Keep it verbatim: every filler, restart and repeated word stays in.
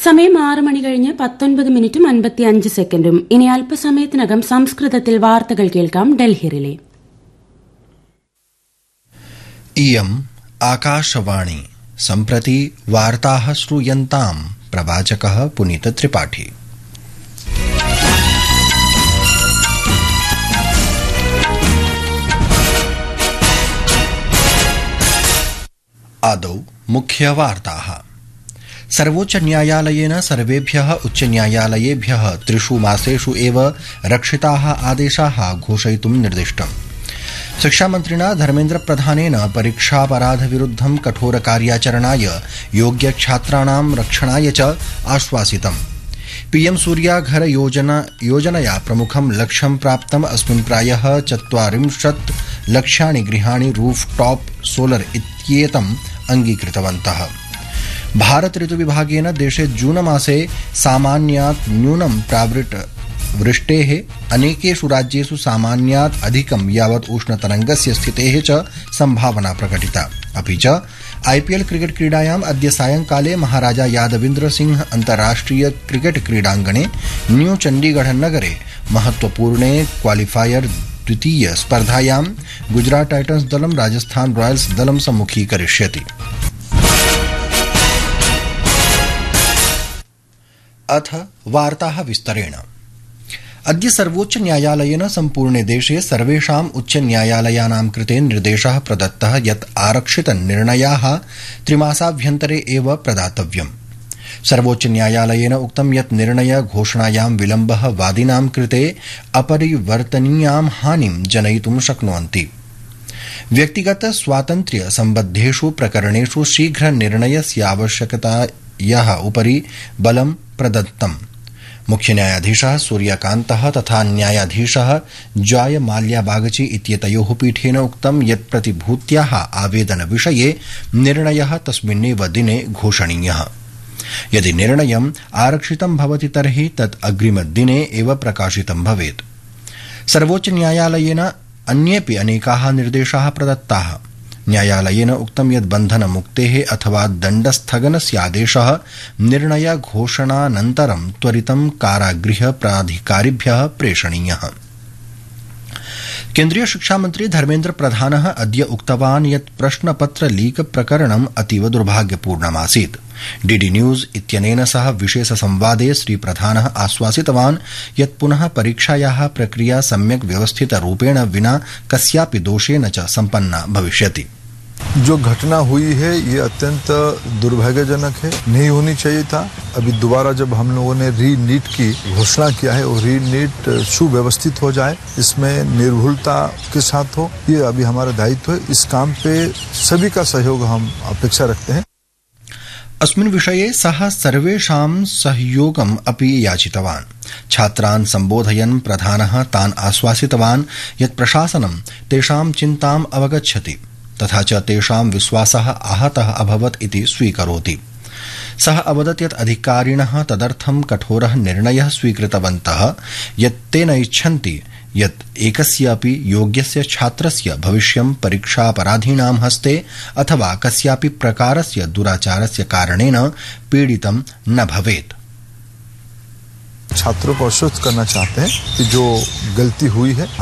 സമയം ആറ് മണി കഴിഞ്ഞ് പത്തൊൻപത് മിനിറ്റും അൻപത്തിയഞ്ച് സെക്കൻഡും. ഇനി അല്പസമയത്തിനകം സംസ്കൃതത്തിൽ വാർത്തകൾ കേൾക്കാം. ഡൽഹിയിലെ इयम् आकाशवाणी. सम्प्रति वार्ताः श्रूयन्ताम्. प्रवाचकः पुनीत त्रिपाठी. आदौ मुख्यवार्ताः. सर्वोच्च न्यायालयेन सर्वेभ्यः उच्च न्यायालयेभ्यः त्रिषु मासेषु एव रक्षिताः आदेशाः घोषयितुं निर्दिष्टम्. शिक्षामन्त्रिणा धर्मेन्द्र प्रधानेन परीक्षापराध विरुद्धं कठोर कार्याचरणाय योग्य छात्राणां रक्षणाय च आश्वासितम्. पीएम सूर्या घर योजना योजनया प्रमुखं लक्ष्यं प्राप्तम्. अस्मिन् प्रायः चत्वारिंशत् लक्षाणि गृहाणि रूफटॉप सोलर इत्येतम् अङ्गीकृतवन्तः. भारत ऋतुविभागेन देशे जून मासे सामान्यात् न्यूनं प्रावृट् वृष्टेः अनेकेषु राज्येषु सामान्यात् अधिकं यावत् उष्णतरङ्गस्य स्थितेः च सम्भावना प्रकटिता. अपि च आईपीएल क्रिकेट क्रीडायाम् अद्य सायंकाले महाराजा यादविन्द्र सिंह अन्ताराष्ट्रिय क्रिकेट क्रीडाङ्गणे न्यू चण्डीगढ़ नगरे महत्वपूर्णे क्वालिफायर द्वितीय स्पर्धायां गुजरात टाइटन्स दलं राजस्थान रॉयल्स दलं सम्मुखीकरिष्यति. अथ वार्ताः विस्तरेण. अद्य सर्वोच्च न्यायालयेन सम्पूर्णे देशे सर्वेषाम् उच्च न्यायालयानां कृते निर्देशः प्रदत्तः यत् आरक्षित निर्णयाः त्रिमासाभ्यन्तरे एव प्रदातव्यम्. सर्वोच्च न्यायालयेन उक्तं यत् निर्णय घोषणायां विलम्बः वादिनां कृते अपरिवर्तनीयां हानिं जनयितुं शक्नुवन्ति. व्यक्तिगत स्वातन्त्र्य सम्बद्धेषु प्रकरणेषु शीघ्र निर्णयस्यावश्यकतायाः उपरि बलं प्रदत्तम्. मुख्य न्यायाधीशः सूर्यकान्तः तथा न्यायाधीशः जॉय माल्या बागची इत्येतयोः पीठेन उक्तं यत् प्रतिभूत्याः आवेदन विषये निर्णयः तस्मिन्नेव दिने घोषणीयः. यदि निर्णयम् आरक्षितं भवति तर्हि तत् अग्रिमदिने एव प्रकाशितं भवेत्. सर्वोच्च न्यायालयेन अन्येऽपि अनेकाः निर्देशाः प्रदत्ताः. न्यायालयेन उक्तं यत् बन्धनमुक्तेः अथवा दण्डस्थगनस्यादेशः निर्णय घोषणानन्तरं त्वरितं कारागृह प्राधिकारिभ्यः प्रेषणीयः. केन्द्रीय शिक्षामन्त्री धर्मेन्द्र प्रधानः अद्य उक्तवान् यत् प्रश्नपत्र लीक प्रकरणम् अतीव दुर्भाग्यपूर्णमासीत्. डीडी न्यूज इत्यनेन सह विशेष संवादे श्री प्रधानः आश्वासितवान् यत् पुनः परीक्षायाः प्रक्रिया सम्यक् व्यवस्थित रूपेण विना कस्यापि दोषेण च सम्पन्ना भविष्यति. जो घटना हुई है ये अत्यंत दुर्भाग्यजनक है, नहीं होनी चाहिए था. अभी दोबारा जब हम लोगों ने री नीट की घोषणा किया है और री नीट सुव्यवस्थित हो जाए, इसमें निर्भुलता के साथ हो, ये अभी हमारा दायित्व है. इस काम पे सभी का सहयोग हम अपेक्षा रखते हैं. अस्मिन् विषये सः सर्वेषां सहयोगम् अपि याचितवान्. छात्रान् सम्बोधयन् प्रधानः तान् आश्वासितवान् यत् प्रशासनं तेषां चिन्ताम् अवगच्छति तथा च तेषां विश्वासः आहतः अभवत् इति स्वीकरोति. सः अवदत् यत् अधिकारिणः तदर्थं कठोरः निर्णयः स्वीकृतवन्तः यत् ते न इच्छन्ति यत् एकस्यापि योग्यस्य छात्रस्य भविष्यं परीक्षापराधीनां हस्ते अथवा कस्यापि प्रकारस्य दुराचारस्य कारणेन पीडितं न भवेत्. छात्रों को आश्वस्त करना चाहते हैं कि जो गलती हुई है